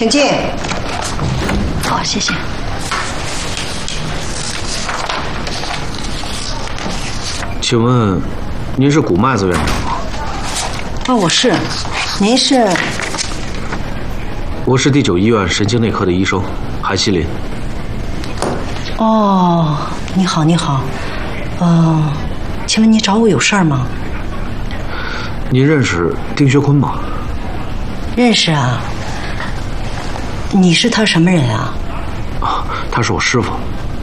请进。 好，谢谢。 请问，您是古麦子院长吗？ 哦，我是。您是？ 我是第9医院神经内科的医生韩锡林。 哦，你好，你好。请问你找我有事儿吗？ 您认识丁学坤吗？ 认识啊。你是他什么人啊？ 啊，他是我师傅。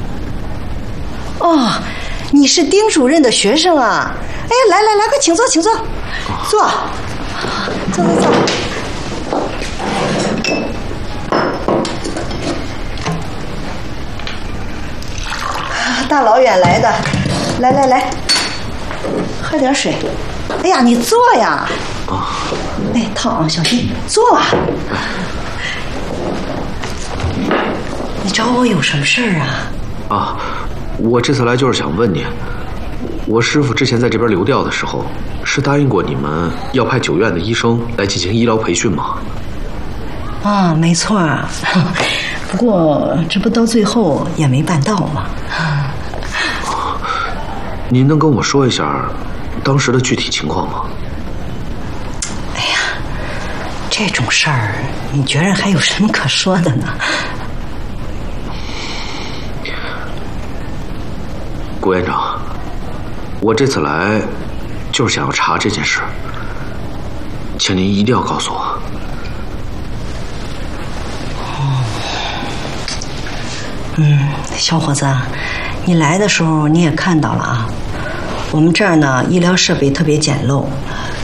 哦，你是丁主任的学生啊！哎，来来来，快请坐，请坐，坐，坐坐坐。大老远来的，来来来，喝点水。哎呀，你坐呀！ 啊， 哎，烫啊，小心，坐啊。你找我有什么事儿啊？ 啊，我这次来就是想问你，我师傅之前在这边流调的时候，是答应过你们要派9院的医生来进行医疗培训吗？ 啊，没错啊。不过这不到最后也没办到嘛。 您能跟我说一下当时的具体情况吗？ 哎呀，这种事儿，你觉着还有什么可说的呢？ 顾院长，我这次来就是想要查这件事，请您一定要告诉我。 小伙子，你来的时候你也看到了啊，我们这儿呢医疗设备特别简陋，